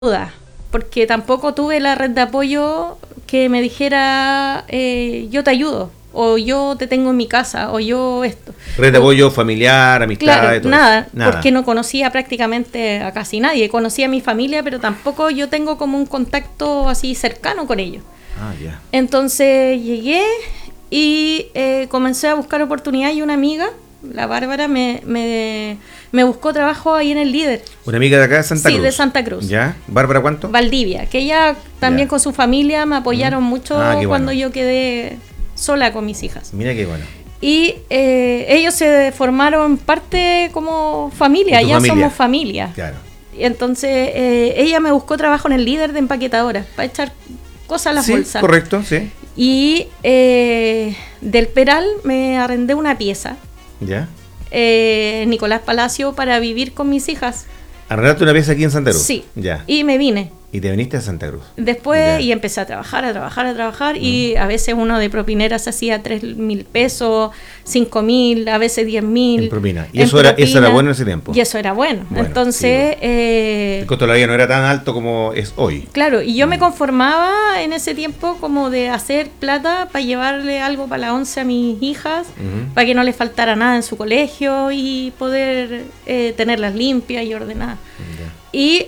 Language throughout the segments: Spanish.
ayuda, porque tampoco tuve la red de apoyo que me dijera yo te ayudo, o yo te tengo en mi casa, o yo esto. Red de apoyo familiar, amistad, Claro, todo nada, eso. Nada, porque no conocía prácticamente a casi nadie. Conocía a mi familia, pero tampoco yo tengo como un contacto así cercano con ellos. Ah, ya. Entonces llegué y comencé a buscar oportunidad y una amiga, la Bárbara, me buscó trabajo ahí en el Líder. Una amiga de acá de Santa Cruz. Sí, de Santa Cruz. ¿Ya? ¿Bárbara cuánto? Valdivia, que ella también Ya. con su familia me apoyaron mucho Qué cuando bueno. yo quedé sola con mis hijas. Mira qué bueno. Y ellos se formaron parte como familia, ¿Y tu ya familia? somos familia. Claro. Y entonces ella me buscó trabajo en el Líder de empaquetadora, para echar cosas a las Sí, bolsas. correcto, sí. Y del Peral me arrendé una pieza, ¿Ya? Nicolás Palacio, para vivir con mis hijas. ¿Arreglaste una pieza aquí en Santa Cruz? Sí. Ya. Y me vine. Y te viniste a Santa Cruz. Después, Ya. y empecé a trabajar, y a veces uno de propinera se hacía 3.000 pesos, 5.000, a veces 10.000. En propina. Y eso era bueno en ese tiempo. Y eso era bueno. Bueno, Entonces, El costo de la vida no era tan alto como es hoy. claro, y yo me conformaba en ese tiempo como de hacer plata para llevarle algo para la once a mis hijas, para que no les faltara nada en su colegio y poder tenerlas limpias y ordenadas. Ya. Y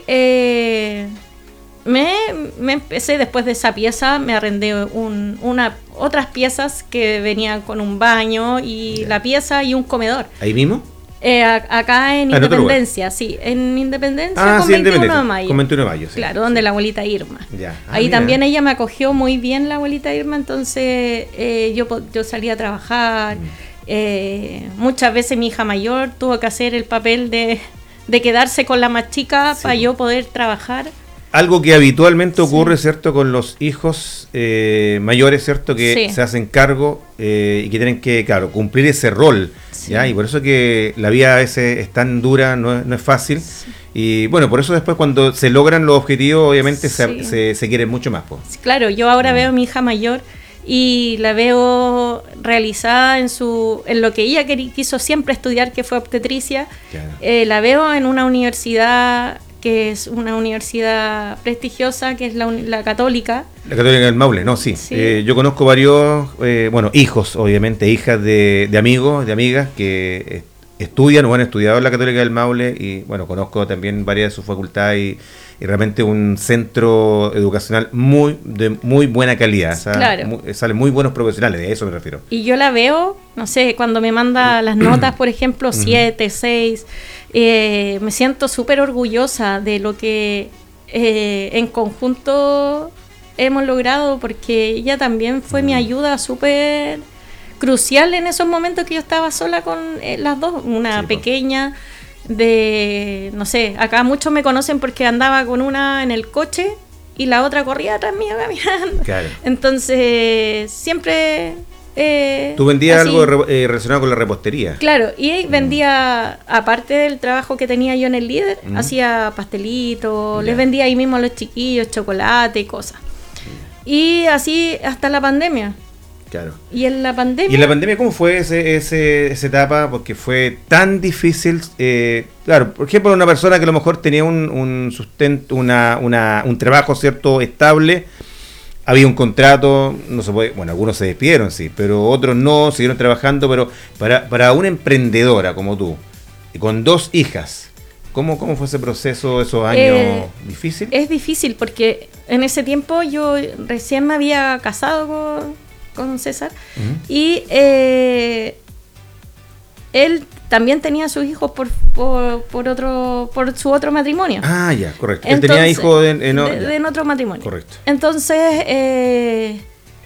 me empecé, después de esa pieza, me arrendé otras piezas que venían con un baño y Ya. la pieza y un comedor. ¿Ahí mismo? Acá en Ah, en otro Independencia, sí, en Independencia con sí, 21 de Independencia. mayo. Con 21 de mayo, sí. Claro, donde la abuelita Irma. Ya. Ahí mira. también ella me acogió muy bien, la abuelita Irma, entonces yo salía a trabajar. Muchas veces mi hija mayor tuvo que hacer el papel de quedarse con la más chica Sí, para yo poder trabajar. Algo que habitualmente ocurre, ¿cierto?, con los hijos mayores, ¿cierto?, que Sí. se hacen cargo y que tienen que, claro, cumplir ese rol, Sí. ¿ya? Y por eso que la vida a veces es tan dura, no es fácil. Y bueno, por eso después cuando se logran los objetivos, obviamente Sí. se quieren mucho más, po. Claro, yo ahora veo a mi hija mayor y la veo realizada en lo que ella quiso siempre estudiar, que fue obstetricia. Claro. La veo en una universidad que es una universidad prestigiosa, que es la Católica. La Católica del Maule, no, sí. Sí. Yo conozco varios, hijos, obviamente, hijas de amigos, de amigas que estudian o han estudiado en la Católica del Maule y, bueno, conozco también varias de sus facultades y realmente un centro educacional de muy buena calidad. O sea, Claro. salen muy buenos profesionales, de eso me refiero. Y yo la veo, no sé, cuando me manda las notas, por ejemplo, 7, 6, me siento súper orgullosa de lo que en conjunto hemos logrado, porque ella también fue mi ayuda súper crucial en esos momentos que yo estaba sola con las dos, una Sí, pequeña no sé, acá muchos me conocen porque andaba con una en el coche y la otra corría atrás mío caminando. Claro. Entonces, siempre... Tú vendías así. algo relacionado con la repostería. Claro, y vendía, aparte del trabajo que tenía yo en el Líder, hacía pastelitos, Ya. les vendía ahí mismo a los chiquillos, chocolate y cosas. Y así hasta la pandemia. Claro. Y en la pandemia... ¿Y en la pandemia cómo fue esa etapa? Porque fue tan difícil. Claro, por ejemplo, una persona que a lo mejor tenía un sustento, un trabajo, ¿cierto?, estable, había un contrato, no se puede, bueno, algunos se despidieron, sí, pero otros no, siguieron trabajando, pero para una emprendedora como tú, y con 2 hijas, ¿cómo fue ese proceso, esos años difíciles? Es difícil porque en ese tiempo yo recién me había casado con César y él también tenía sus hijos por su otro matrimonio. Ah, ya, correcto. Él Entonces, tenía hijos en otro matrimonio. Correcto. Entonces,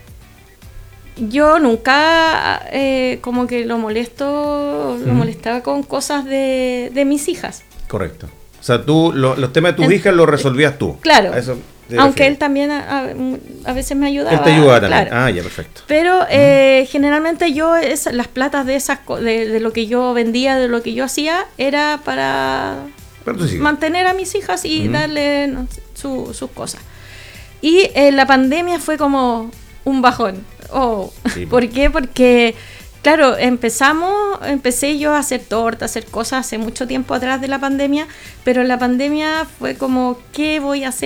yo nunca como que lo molestaba con cosas de mis hijas. Correcto. O sea, tú los temas de tus hijas los resolvías tú. Claro. A eso te Aunque refieres. él también a veces me ayudaba. Él te ayudaba también. Claro. Ah, ya, perfecto. Pero generalmente yo las platas de lo que yo vendía, de lo que yo hacía, era para Pero tú sigue. mantener a mis hijas y darle sus cosas. Y la pandemia fue como un bajón. Sí. ¿Por qué? Porque Claro, empecé yo a hacer torta, a hacer cosas hace mucho tiempo atrás de la pandemia, pero la pandemia fue como, ¿qué voy a hacer?